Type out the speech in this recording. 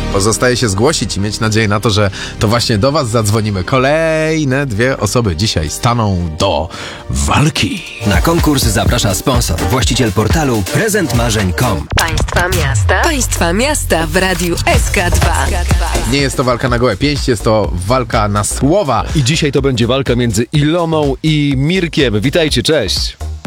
Pozostaje się zgłosić i mieć nadzieję na to, że to właśnie do was zadzwonimy. Kolejne 2 osoby dzisiaj staną do walki. Na konkurs zaprasza sponsor, właściciel portalu prezentmarzeń.com. Państwa miasta w Radiu SK2. Nie jest to walka na gołe pięść, jest to walka na słowa. I dzisiaj to będzie walka między Iloną i Mirkiem. Witajcie, cześć!